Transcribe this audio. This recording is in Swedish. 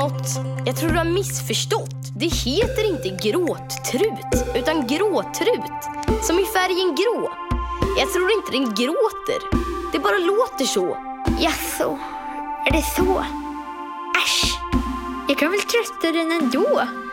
Marmot, jag tror du har missförstått. Det heter inte gråttrut, utan gråtrut. Som i färgen grå. Jag tror inte den gråter. Det bara låter så. Jaså, är det så? Äsch, jag kan väl trösta den ändå.